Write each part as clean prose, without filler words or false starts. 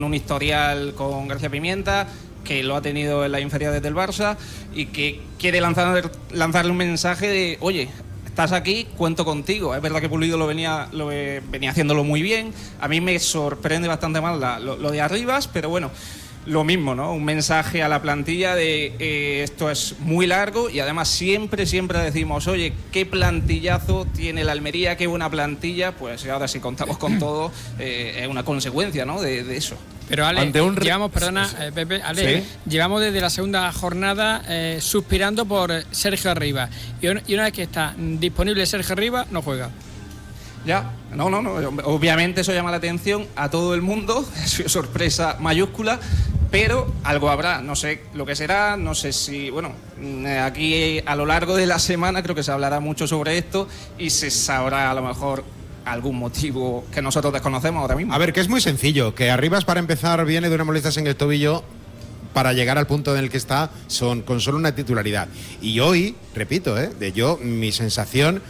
un historial con García Pimienta, que lo ha tenido en las inferiores del Barça y que quiere lanzarle un mensaje de, oye, estás aquí, cuento contigo. Es verdad que Pulido venía haciéndolo muy bien. A mí me sorprende bastante más lo de Arribas, pero bueno, lo mismo, ¿no? Un mensaje a la plantilla de esto es muy largo y además siempre decimos, oye, qué plantillazo tiene la Almería, qué buena plantilla. Pues ahora si contamos con todo, es una consecuencia, ¿no? de eso. Pero Ale, llevamos, perdona, Pepe, Ale, ¿sí? Llevamos desde la segunda jornada suspirando por Sergio Arribas. Y una vez que está disponible Sergio Arribas, no juega. Ya, no. Obviamente eso llama la atención a todo el mundo, es sorpresa mayúscula, pero algo habrá, no sé lo que será, no sé si, bueno, aquí a lo largo de la semana creo que se hablará mucho sobre esto y se sabrá a lo mejor algún motivo que nosotros desconocemos ahora mismo. A ver, que es muy sencillo, que Arribas para empezar viene de una molestias en el tobillo para llegar al punto en el que está con solo una titularidad. Y hoy, repito, mi sensación...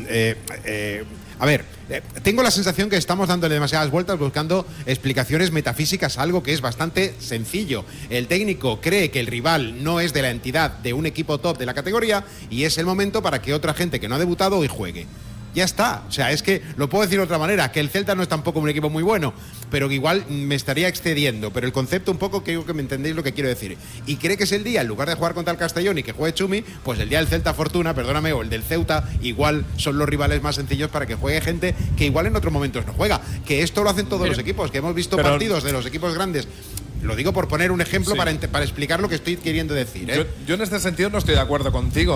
tengo la sensación que estamos dándole demasiadas vueltas buscando explicaciones metafísicas a algo que es bastante sencillo. El técnico cree que el rival no es de la entidad de un equipo top de la categoría y es el momento para que otra gente que no ha debutado hoy juegue. Ya está, o sea, es que lo puedo decir de otra manera, que el Celta no es tampoco un equipo muy bueno, pero que igual me estaría excediendo, pero el concepto un poco creo que me entendéis lo que quiero decir. Y cree que es el día, en lugar de jugar contra el Castellón y que juegue Chumi, pues el día del Celta Fortuna, perdóname, o el del Ceuta, igual son los rivales más sencillos para que juegue gente que igual en otros momentos no juega. Que esto lo hacen todos los equipos, que hemos visto partidos de los equipos grandes. Lo digo por poner un ejemplo para explicar lo que estoy queriendo decir. Yo en este sentido no estoy de acuerdo contigo.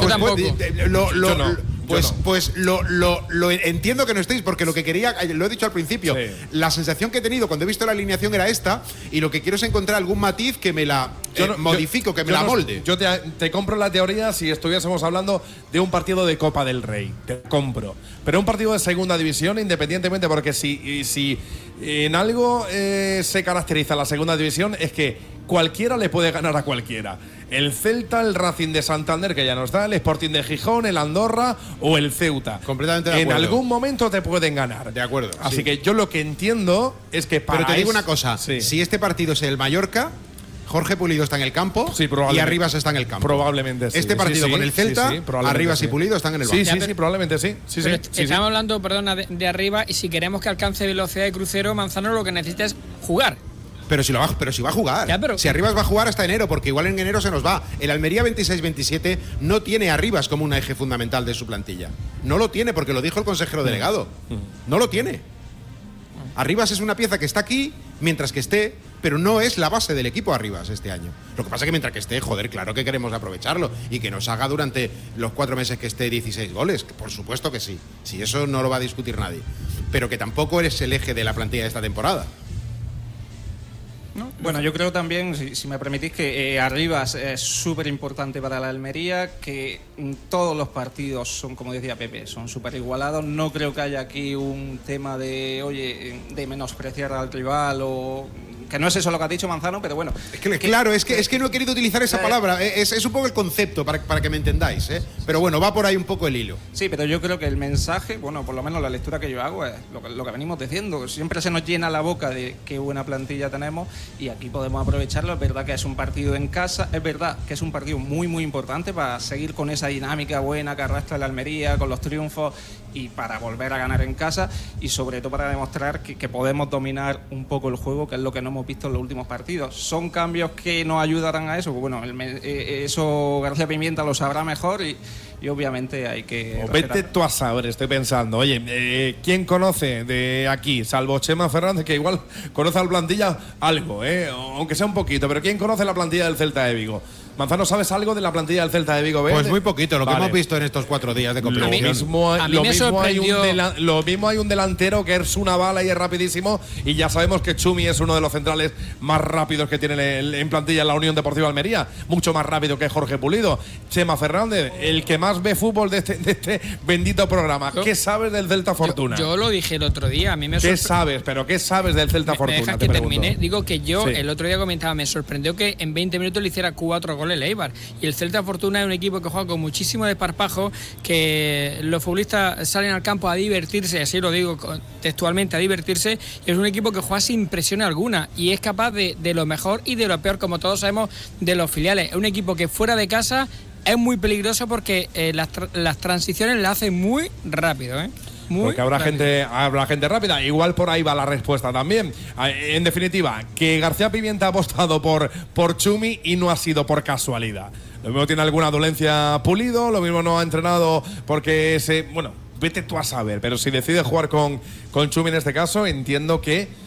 Pues lo entiendo que no estéis, porque lo que quería, lo he dicho al principio, la sensación que he tenido cuando he visto la alineación era esta, y lo que quiero es encontrar algún matiz que me la que me la molde. Yo te compro la teoría si estuviésemos hablando de un partido de Copa del Rey, te compro. Pero un partido de segunda división, independientemente, porque si en algo se caracteriza la segunda división es que cualquiera le puede ganar a cualquiera. El Celta, el Racing de Santander, que ya nos da, el Sporting de Gijón, el Andorra o el Ceuta. Completamente de acuerdo. En algún momento te pueden ganar. De acuerdo. Así que yo lo que entiendo es que Pero te digo una cosa, si este partido es el Mallorca, Jorge Pulido está en el campo y Arribas está en el campo. Probablemente sí. Este partido con el Celta, Arribas y Pulido están en el banco. Sí, probablemente sí. Estamos hablando, perdona, de Arribas, y si queremos que alcance velocidad de crucero, Manzano lo que necesita es jugar. Pero si va a jugar. Si Arribas va a jugar hasta enero, porque igual en enero se nos va. El Almería 26-27 no tiene a Arribas como un eje fundamental de su plantilla. No lo tiene, porque lo dijo el consejero delegado. No lo tiene. Arribas es una pieza que está aquí mientras que esté, pero no es la base del equipo Arribas este año. Lo que pasa es que mientras que esté, claro que queremos aprovecharlo y que nos haga durante los 4 meses que esté 16 goles. Por supuesto que sí. Si eso no lo va a discutir nadie. Pero que tampoco eres el eje de la plantilla de esta temporada. ¿No? Bueno, yo creo también, si me permitís, que Arribas es súper importante para la Almería, que todos los partidos son, como decía Pepe, son súper igualados. No creo que haya aquí un tema de menospreciar al rival o... Que no es eso lo que ha dicho Manzano, pero bueno. Es que no he querido utilizar esa palabra. Es un poco el concepto para que me entendáis, ¿eh? Pero bueno, va por ahí un poco el hilo. Sí, pero yo creo que el mensaje, bueno, por lo menos la lectura que yo hago es lo que venimos diciendo. Siempre se nos llena la boca de qué buena plantilla tenemos y aquí podemos aprovecharlo. Es verdad que es un partido en casa, es verdad que es un partido muy, muy importante para seguir con esa dinámica buena que arrastra la Almería, con los triunfos y para volver a ganar en casa y sobre todo para demostrar que podemos dominar un poco el juego, que es lo que no hemos visto en los últimos partidos. ¿Son cambios que nos ayudarán a eso? Pues bueno, eso García Pimienta lo sabrá mejor y obviamente hay que... Vete tú a saber, estoy pensando. Oye, ¿quién conoce de aquí, salvo Chema Fernández, que igual conoce a la plantilla algo, aunque sea un poquito, pero ¿quién conoce la plantilla del Celta de Vigo? Manzano, ¿sabes algo de la plantilla del Celta de Vigo? Pues muy poquito, lo que hemos visto en estos 4 días de competición. Lo mismo hay un delantero que es una bala y es rapidísimo, y ya sabemos que Chumi es uno de los centrales más rápidos que tiene en plantilla en la Unión Deportiva Almería, mucho más rápido que Jorge Pulido. Chema Fernández, el que más ve fútbol de este bendito programa. ¿Qué sabes del Celta Fortuna? Yo lo dije el otro día, a mí me ¿Qué sabes? ¿Pero qué sabes del Celta Fortuna? ¿Me dejas que termine? Digo que yo el otro día comentaba, me sorprendió que en 20 minutos le hiciera 4 goles goles el Eibar. Y el Celta Fortuna es un equipo que juega con muchísimo desparpajo, que los futbolistas salen al campo a divertirse, así lo digo textualmente, a divertirse, y es un equipo que juega sin presión alguna y es capaz de lo mejor y de lo peor, como todos sabemos, de los filiales. Es un equipo que fuera de casa es muy peligroso porque las transiciones las hace muy rápido, porque habrá gente rápida. Igual por ahí va la respuesta también. En definitiva, que García Pimienta ha apostado por Chumi y no ha sido por casualidad. Lo mismo tiene alguna dolencia Pulido, lo mismo no ha entrenado porque vete tú a saber. Pero si decide jugar con Chumi en este caso, entiendo que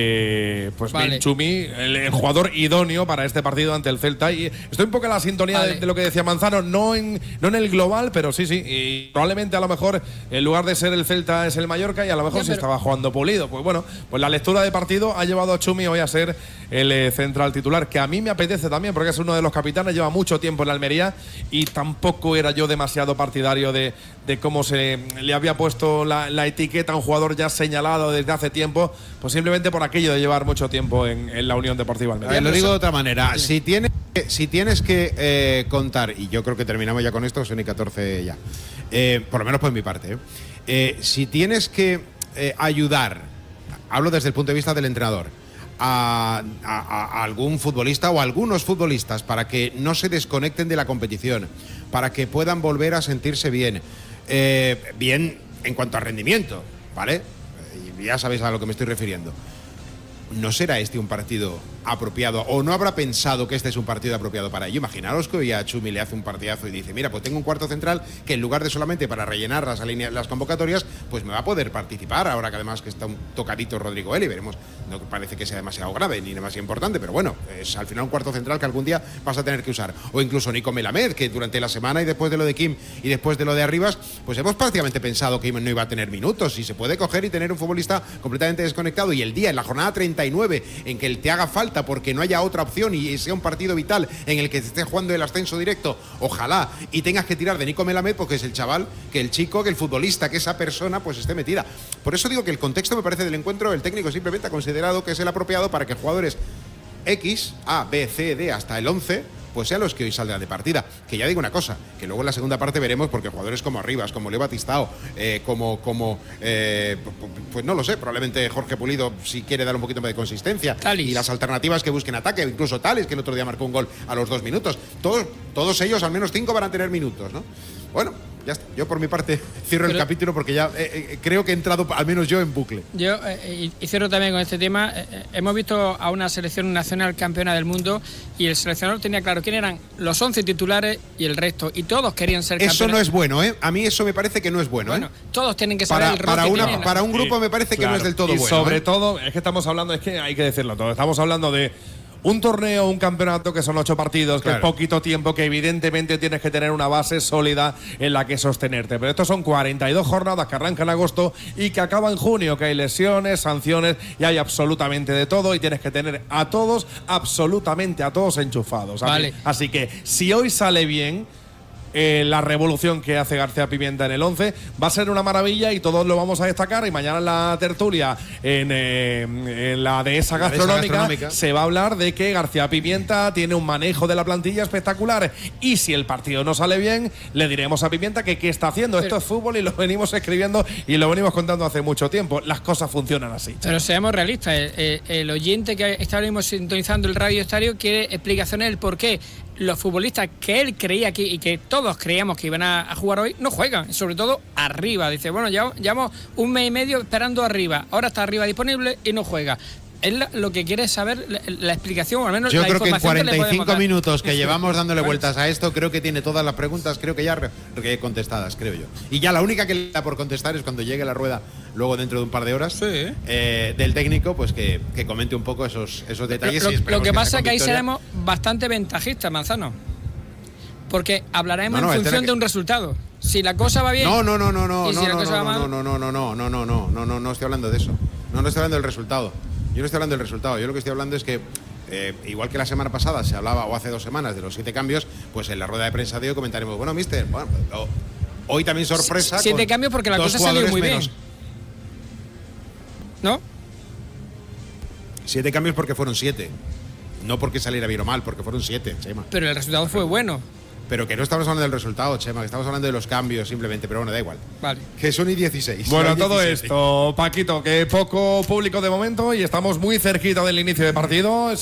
vale. Chumi, el jugador idóneo para este partido ante el Celta. Y estoy un poco en la sintonía de lo que decía Manzano, no en el global, pero sí. Y probablemente a lo mejor en lugar de ser el Celta es el Mallorca y a lo mejor estaba jugando Pulido. Pues bueno, pues la lectura de partido ha llevado a Chumi hoy a ser el central titular, que a mí me apetece también porque es uno de los capitanes, lleva mucho tiempo en la Almería y tampoco era yo demasiado partidario de cómo se le había puesto la etiqueta a un jugador ya señalado desde hace tiempo, pues simplemente por aquello de llevar mucho tiempo en la Unión Deportiva Almería. Lo digo de otra manera, si tienes que contar, y yo creo que terminamos ya con esto, son y 14 ya, por lo menos por mi parte, si tienes que ayudar, hablo desde el punto de vista del entrenador, a algún futbolista o a algunos futbolistas para que no se desconecten de la competición, para que puedan volver a sentirse bien, bien en cuanto a rendimiento, ¿vale? Ya sabéis a lo que me estoy refiriendo. ¿No será este un partido apropiado o no habrá pensado que este es un partido apropiado para ello? Imaginaros que hoy a Chumi le hace un partidazo y dice, mira, pues tengo un cuarto central que en lugar de solamente para rellenar las convocatorias, pues me va a poder participar, ahora que además que está un tocadito Rodrigo Eli, veremos, no parece que sea demasiado grave ni demasiado importante, pero bueno, es al final un cuarto central que algún día vas a tener que usar. O incluso Nico Melamed, que durante la semana y después de lo de Kim y después de lo de Arribas, pues hemos prácticamente pensado que no iba a tener minutos, y se puede coger y tener un futbolista completamente desconectado, y el día, en la jornada 39, en que te haga falta porque no haya otra opción y sea un partido vital en el que te esté jugando el ascenso directo, ojalá, y tengas que tirar de Nico Melamed porque es el chaval, que el chico, que el futbolista, que esa persona pues esté metida. Por eso digo que el contexto me parece del encuentro, el técnico simplemente ha considerado que es el apropiado para que jugadores X, A, B, C, D hasta el 11 pues sean los que hoy saldrán de partida. Que ya digo una cosa, que luego en la segunda parte veremos, porque jugadores como Arribas, como Leo Batistao, pues no lo sé, probablemente Jorge Pulido, si quiere dar un poquito más de consistencia, Talis, y las alternativas que busquen ataque, incluso Talis, que el otro día marcó un gol a los 2 minutos. Todos ellos, al menos 5, van a tener minutos, ¿no? Bueno, ya está. Yo por mi parte cierro el capítulo porque ya creo que he entrado, al menos yo, en bucle. Yo y cierro también con este tema. Hemos visto a una selección nacional campeona del mundo y el seleccionador tenía claro quién eran los 11 titulares y el resto, y todos querían ser campeones. Eso no es bueno, ¿eh? A mí eso me parece que no es bueno, bueno, todos tienen que saber el rol que tienen. Para un grupo me parece que no es del todo y bueno. Sobre todo, es que estamos hablando, es que hay que decirlo todo, estamos hablando de un torneo, un campeonato que son 8 partidos, que es poquito tiempo, que evidentemente tienes que tener una base sólida en la que sostenerte. Pero estos son 42 jornadas que arrancan en agosto y que acaban en junio, que hay lesiones, sanciones y hay absolutamente de todo, y tienes que tener a todos, absolutamente a todos enchufados. Vale. Así que si hoy sale bien la revolución que hace García Pimienta en el 11 va a ser una maravilla y todos lo vamos a destacar, y mañana en la tertulia en la dehesa gastronómica se va a hablar de que García Pimienta tiene un manejo de la plantilla espectacular, y si el partido no sale bien le diremos a Pimienta que qué está haciendo. Esto es fútbol y lo venimos escribiendo y lo venimos contando hace mucho tiempo, las cosas funcionan así. Pero seamos realistas, el oyente que está ahora mismo sintonizando el Radio Estadio quiere explicaciones del por qué los futbolistas que él creía aquí y que todos creíamos que iban a jugar hoy no juegan, sobre todo arriba. Dice, bueno, llevamos un mes y medio esperando arriba, ahora está arriba disponible y no juega. Él lo que quiere es saber la explicación, o al menos yo la creo información que en 45 minutos que Eso. llevamos dándole vueltas a esto, creo que tiene todas las preguntas, creo que ya contestadas, creo yo. Y ya la única que le da por contestar es cuando llegue la rueda, luego dentro de un par de horas, del técnico, pues que comente un poco esos detalles. Lo que pasa es que ahí seremos bastante ventajistas, Manzano, porque hablaremos en función de un resultado. Si la cosa va bien. No estoy hablando de eso. No estoy hablando del resultado. Yo no estoy hablando del resultado. Yo lo que estoy hablando es que igual que la semana pasada se hablaba, o hace 2 semanas, de los 7 cambios, pues en la rueda de prensa de hoy comentaremos, bueno, mister, bueno, hoy también sorpresa. 7 cambios porque la cosa salió muy bien. ¿No? 7 cambios porque fueron 7. No porque saliera bien o mal, porque fueron 7, Chema. Pero el resultado fue bueno. Pero que no estamos hablando del resultado, Chema, que estamos hablando de los cambios simplemente, pero bueno, da igual. Vale. Que son y 16. Bueno, no hay todo 17. esto, Paquito, que poco público de momento y estamos muy cerquita del inicio de partido.